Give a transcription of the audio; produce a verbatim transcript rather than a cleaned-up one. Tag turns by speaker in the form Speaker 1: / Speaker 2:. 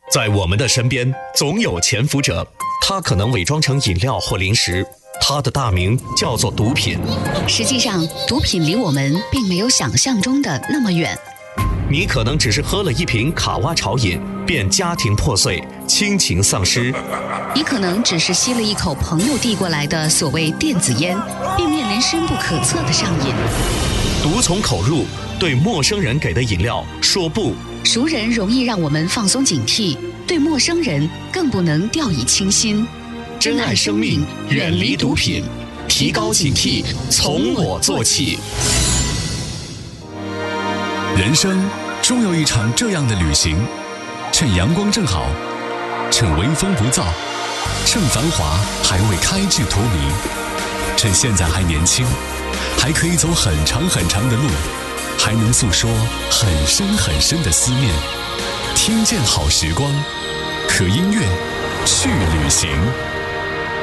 Speaker 1: 在我们的身边，总有潜伏者，他可能伪装成饮料或零食，他的大名叫做毒品。
Speaker 2: 实际上，毒品离我们并没有想象中的那么远。
Speaker 1: 你可能只是喝了一瓶卡哇潮饮，便家庭破碎，亲情丧失；
Speaker 2: 你可能只是吸了一口朋友递过来的所谓电子烟，便面临深不可测的上瘾。
Speaker 1: 毒从口入，对陌生人给的饮料说不。
Speaker 2: 熟人容易让我们放松警惕，对陌生人更不能掉以轻心。
Speaker 1: 珍爱生命，远离毒品，提高警惕，从我做起。
Speaker 3: 人生终有一场这样的旅行，趁阳光正好，趁微风不燥，趁繁华还未开至荼蘼，趁现在还年轻，还可以走很长很长的路，还能诉说很深很深的思念。听见好时光，和音乐去旅行。